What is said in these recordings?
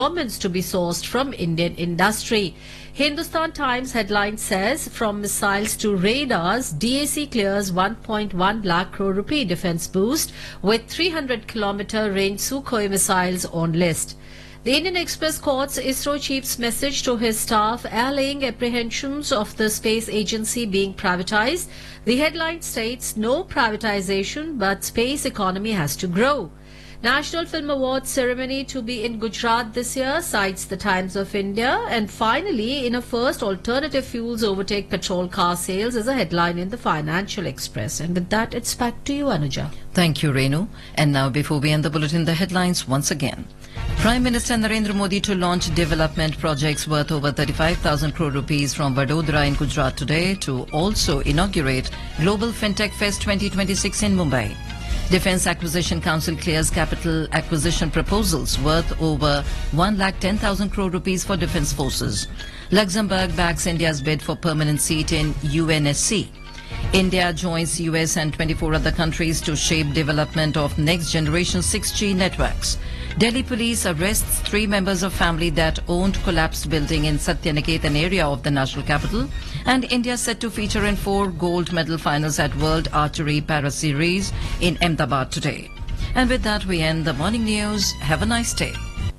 Performance to be sourced from Indian industry. Hindustan Times headline says, from missiles to radars, DAC clears 1.1 lakh crore rupee defence boost with 300-kilometre range Sukhoi missiles on list. The Indian Express quotes ISRO chief's message to his staff allaying apprehensions of the space agency being privatized. The headline states, no privatization, but space economy has to grow. National Film Awards ceremony to be in Gujarat this year, cites the Times of India. And finally, in a first, alternative fuels overtake petrol car sales as a headline in the Financial Express. And with that, it's back to you, Anuja. Thank you, Renu. And now, before we end the bulletin, the headlines once again. Prime Minister Narendra Modi to launch development projects worth over 35,000 crore rupees from Vadodara in Gujarat today to also inaugurate Global FinTech Fest 2026 in Mumbai. Defence Acquisition Council clears capital acquisition proposals worth over 1,10,000 crore rupees for defence forces. Luxembourg backs India's bid for permanent seat in UNSC. India joins US and 24 other countries to shape development of next-generation 6G networks. Delhi police arrests 3 members of family that owned collapsed building in Satyaniketan area of the national capital. And India set to feature in 4 gold medal finals at World Archery Para Series in Ahmedabad today. And with that, we end the morning news. Have a nice day.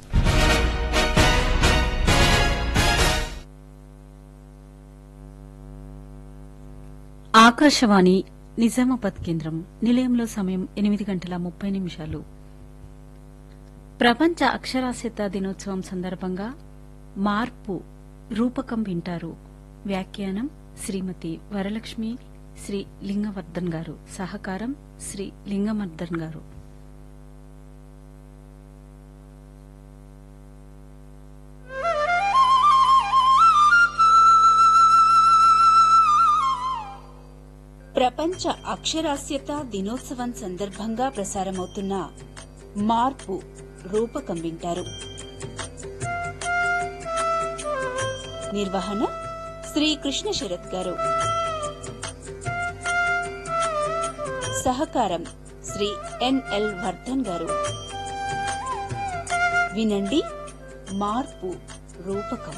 Akashvani Nizamabad కేంద్రం నిలయంలో సమయం 8:30 ప్రపంచ అక్షరాస్యత దినోత్సవం సందర్భంగా మార్పు రూపకం వింటారు. వ్యాఖ్యానం శ్రీమతి వరలక్ష్మి శ్రీ లింగవర్ధన్ గారు. సహకారం శ్రీ లింగవర్ధన్ గారు. ప్రపంచ అక్షరాస్యత దినోత్సవం సందర్భంగా ప్రసారమవుతున్న మార్పు రూపకం వింటారు. నిర్వహణ శ్రీ కృష్ణ శరత్ గారు. సహకారం శ్రీ ఎన్ఎల్ వర్ధన్ గారు. వినండి మార్పు రూపకం.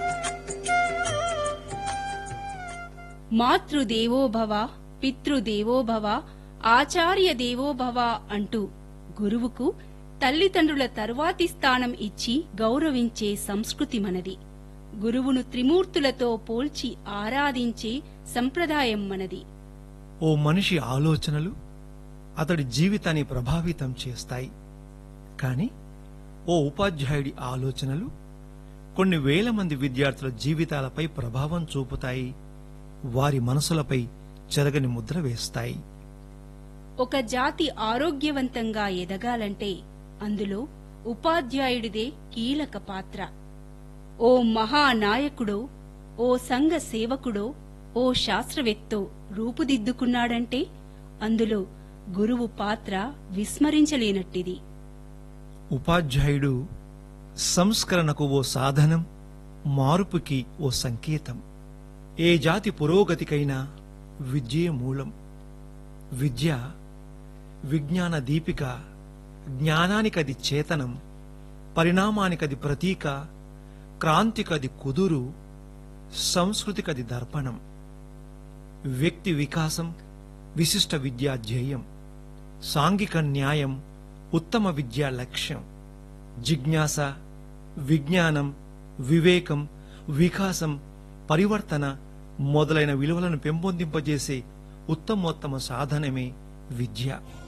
మాతృదేవోభవ, పితృదేవోభవ, ఆచార్య దేవోభవ అంటూ గురువుకు తల్లిదండ్రుల తరువాతి స్థానం ఇచ్చి గౌరవించే సంస్కృతి మనది. గురువును త్రిమూర్తులతో పోల్చి ఆరాధించే సంప్రదాయం మనది. ఓ మనిషి ఆలోచనలు అతడి జీవితాన్ని ప్రభావితం చేస్తాయి. కాని ఓ ఉపాధ్యాయుడి ఆలోచనలు కొన్ని వేల మంది విద్యార్థుల జీవితాలపై ప్రభావం చూపుతాయి, వారి మనసులపై చెరగని ముద్ర వేస్తాయి. ఒక జాతి ఆరోగ్యవంతంగా ఎదగాలంటే అందులో ఉపాధ్యాయుడిదే కీలక పాత్ర. ఓ మహానాయకుడో, ఓ సంఘ సేవకుడో, ఓ శాస్త్రవేత్తో రూపుదిద్దుకున్నాడంటే అందులో గురువు పాత్ర విస్మరించలేనట్టిది. ఉపాధ్యాయుడు సంస్కరణకు ఓ సాధనం, మార్పుకి ఓ సంకేతం. ఏ జాతి పురోగతికైనా విద్యే మూలం. విద్య విజ్ఞాన దీపిక, జ్ఞానానికది చేతనం, పరిణామానికది ప్రతీక, క్రాంతికది కుదురు, సంస్కృతికది దర్పణం. వ్యక్తి వికాసం విశిష్ట విద్యా ధ్యేయం, సాంఘిక న్యాయం ఉత్తమ విద్యా లక్ష్యం. జిజ్ఞాస, విజ్ఞానం, వివేకం, వికాసం, పరివర్తన మొదలైన విలువలను పెంపొందింపజేసే ఉత్తమోత్తమ సాధనమే విద్య.